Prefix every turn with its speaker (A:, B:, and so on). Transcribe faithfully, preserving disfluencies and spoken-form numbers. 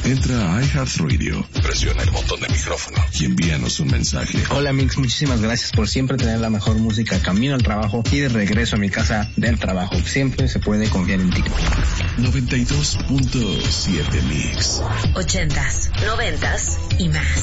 A: Entra a iHeartRadio, presiona el botón de micrófono y envíanos un mensaje.
B: Hola Mix, muchísimas gracias por siempre tener la mejor música camino al trabajo y de regreso a mi casa del trabajo. Siempre se puede confiar en ti.
A: noventa y dos punto siete Mix.
C: Ochentas, noventas y más.